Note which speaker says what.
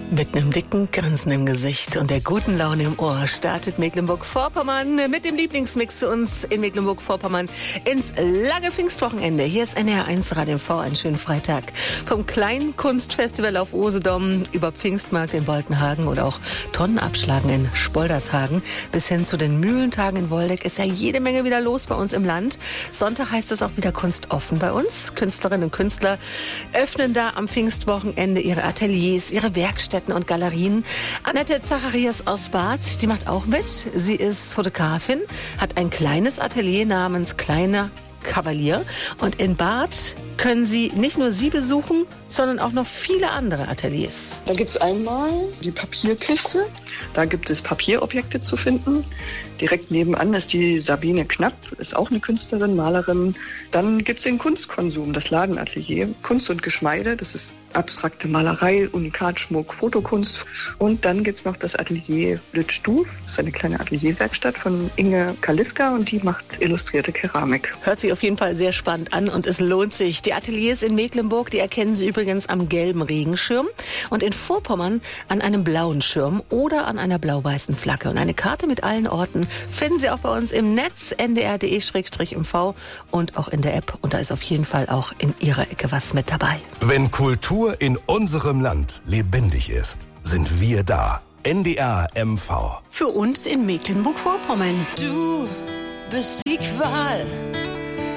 Speaker 1: Mit einem dicken Grinsen im Gesicht und der guten Laune im Ohr startet Mecklenburg-Vorpommern mit dem Lieblingsmix zu uns in Mecklenburg-Vorpommern ins lange Pfingstwochenende. Hier ist NDR1 Radio MV, einen schönen Freitag. Vom kleinen Kunstfestival auf Usedom über Pfingstmarkt in Boltenhagen oder auch Tonnenabschlagen in Spoldershagen bis hin zu den Mühlentagen in Woldeck ist ja jede Menge wieder los bei uns im Land. Sonntag heißt es auch wieder kunstoffen bei uns. Künstlerinnen und Künstler öffnen da am Pfingstwochenende ihre Ateliers, ihre Werkstätten und Galerien. Annette Zacharias aus Bad, die macht auch mit. Sie ist Fotografin, hat ein kleines Atelier namens Kleiner Kavalier. Und in Bad können Sie nicht nur sie besuchen, sondern auch noch viele andere Ateliers.
Speaker 2: Da gibt es einmal die Papierkiste. Da gibt es Papierobjekte zu finden. Direkt nebenan ist die Sabine Knapp, ist auch eine Künstlerin, Malerin. Dann gibt es den Kunstkonsum, das Ladenatelier. Kunst und Geschmeide, das ist abstrakte Malerei, Unikatschmuck, Fotokunst. Und dann gibt es noch das Atelier Lütschduf. Das ist eine kleine Atelierwerkstatt von Inge Kaliska und die macht illustrierte Keramik.
Speaker 1: Hört sich auf jeden Fall sehr spannend an und es lohnt sich. Die Ateliers in Mecklenburg, die erkennen Sie übrigens am gelben Regenschirm und in Vorpommern an einem blauen Schirm oder an einer blau-weißen Flagge. Und eine Karte mit allen Orten finden Sie auch bei uns im Netz ndr.de/mv und auch in der App. Und da ist auf jeden Fall auch in Ihrer Ecke was mit dabei.
Speaker 3: Wenn Kultur in unserem Land lebendig ist, sind wir da. NDR MV.
Speaker 4: Für uns in Mecklenburg-Vorpommern.
Speaker 5: Du bist die Qual